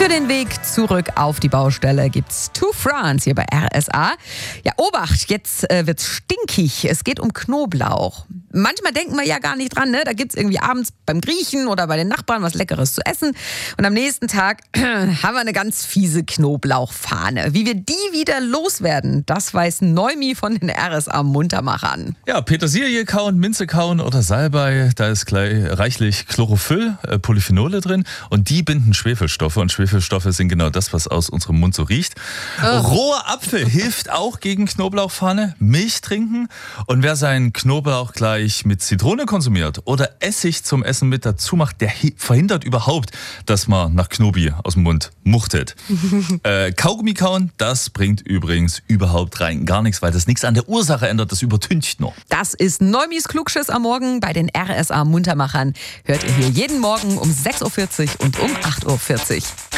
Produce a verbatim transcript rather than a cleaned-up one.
Für den Weg zurück auf die Baustelle gibt's To France hier bei R S A. Ja, Obacht, jetzt äh, wird's stinkig. Es geht um Knoblauch. Manchmal denken wir ja gar nicht dran, ne? Da gibt's irgendwie abends beim Griechen oder bei den Nachbarn was Leckeres zu essen. Und am nächsten Tag haben wir eine ganz fiese Knoblauchfahne. Wie wir die wieder loswerden, das weiß Neumi von den R S A Muntermachern. Ja, Petersilie kauen, Minze kauen oder Salbei, da ist gleich reichlich Chlorophyll, äh, Polyphenole drin und die binden Schwefelstoffe und Schwefelstoffe sind genau das, was aus unserem Mund so riecht. Oh. Roher Apfel hilft auch gegen Knoblauchfahne, Milch trinken und wer seinen Knoblauch gleich mit Zitrone konsumiert oder Essig zum Essen mit dazu macht, der verhindert überhaupt, dass man nach Knobi aus dem Mund muchtet. äh, Kaugummi kauen, das bringt übrigens überhaupt rein gar nichts, weil das nichts an der Ursache ändert, das übertüncht nur. Das ist Neumis Klugschiss am Morgen bei den R S A Muntermachern. Hört ihr hier jeden Morgen um sechs Uhr vierzig und um acht Uhr vierzig.